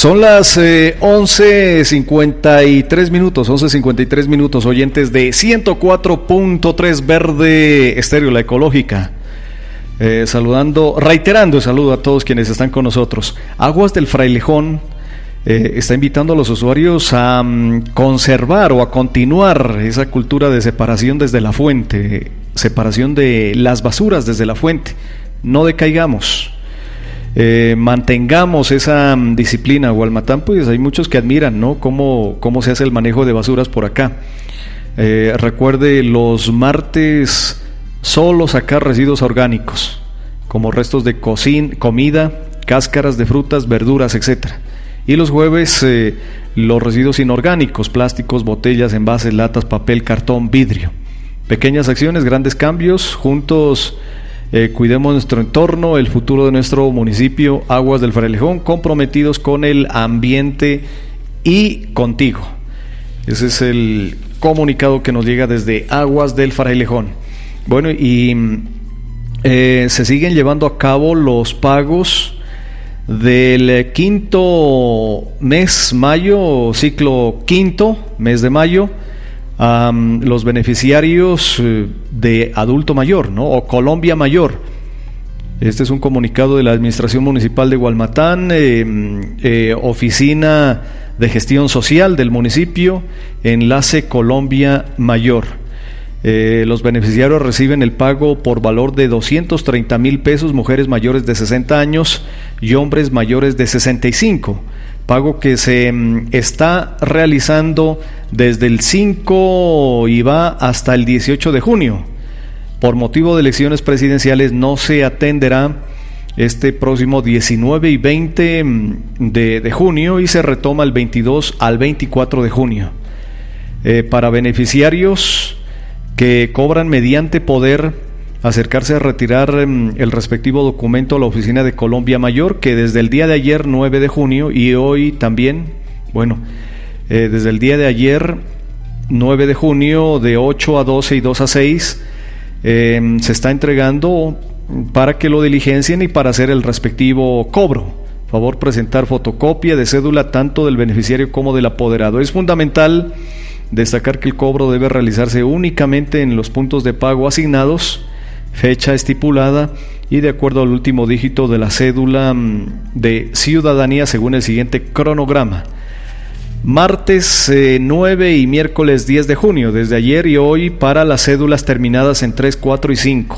Son las 11:53 minutos, oyentes de 104.3 Verde Estéreo, la ecológica. Reiterando el saludo a todos quienes están con nosotros. Aguas del Frailejón está invitando a los usuarios a conservar o a continuar esa cultura de separación desde la fuente, separación de las basuras desde la fuente. No decaigamos. Mantengamos esa disciplina. Gualmatán, pues hay muchos que admiran, ¿no? Cómo se hace el manejo de basuras por acá. Recuerde, los martes solo sacar residuos orgánicos, como restos de comida, cáscaras de frutas, verduras, etcétera. Y los jueves los residuos inorgánicos, plásticos, botellas, envases, latas, papel, cartón, vidrio. Pequeñas acciones, grandes cambios. Juntos cuidemos nuestro entorno, el futuro de nuestro municipio, Aguas del Frailejón, comprometidos con el ambiente y contigo. Ese es el comunicado que nos llega desde Aguas del Frailejón. Bueno, y se siguen llevando a cabo los pagos del quinto mes, mayo, ciclo quinto, mes de mayo, a los beneficiarios de adulto mayor, ¿no? O Colombia Mayor. Este es un comunicado de la Administración Municipal de Gualmatán, Oficina de Gestión Social del municipio, Enlace Colombia Mayor. Los beneficiarios reciben el pago por valor de 230,000 pesos, mujeres mayores de 60 años y hombres mayores de 65. Pago que se está realizando desde el 5 y va hasta el 18 de junio. Por motivo de elecciones presidenciales no se atenderá este próximo 19 y 20 de junio y se retoma el 22 al 24 de junio. Para beneficiarios que cobran mediante poder acercarse a retirar el respectivo documento a la Oficina de Colombia Mayor, que desde el día de ayer 9 de junio y hoy también, desde el día de ayer 9 de junio de 8 a 12 y 2 a 6 se está entregando para que lo diligencien y para hacer el respectivo cobro. Favor presentar fotocopia de cédula tanto del beneficiario como del apoderado. Es fundamental destacar que el cobro debe realizarse únicamente en los puntos de pago asignados, fecha estipulada y de acuerdo al último dígito de la cédula de ciudadanía según el siguiente cronograma. Martes 9 y miércoles 10 de junio, desde ayer y hoy, para las cédulas terminadas en 3, 4 y 5.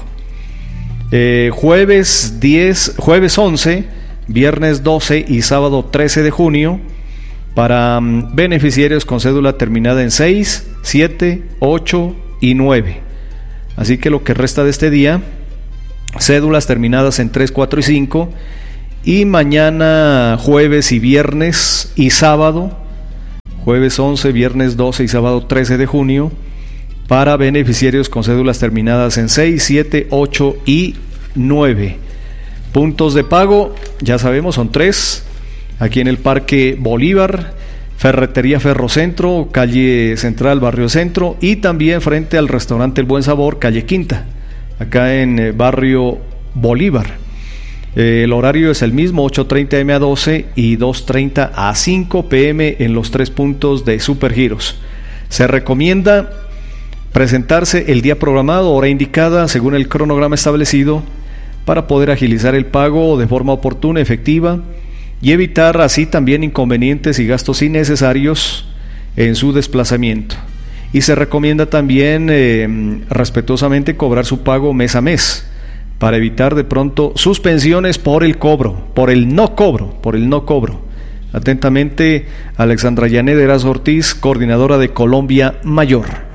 Jueves 11, viernes 12 y sábado 13 de junio, para beneficiarios con cédula terminada en 6, 7, 8 y 9. Así que lo que resta de este día, cédulas terminadas en 3, 4 y 5, y mañana jueves y viernes y sábado, jueves 11, viernes 12 y sábado 13 de junio, para beneficiarios con cédulas terminadas en 6, 7, 8 y 9. Puntos de pago, ya sabemos, son 3, aquí en el Parque Bolívar, Ferretería Ferrocentro, calle Central, Barrio Centro, y también frente al restaurante El Buen Sabor, calle Quinta, acá en Barrio Bolívar. El horario es el mismo, 8:30 am a 12 y 2:30 a 5 pm en los 3 puntos de Supergiros. Se recomienda presentarse el día programado, hora indicada, según el cronograma establecido, para poder agilizar el pago de forma oportuna, efectiva, y evitar así también inconvenientes y gastos innecesarios en su desplazamiento. Y se recomienda también respetuosamente cobrar su pago mes a mes, para evitar de pronto suspensiones por el no cobro. Atentamente, Alexandra Yanet Erazo Ortiz, coordinadora de Colombia Mayor.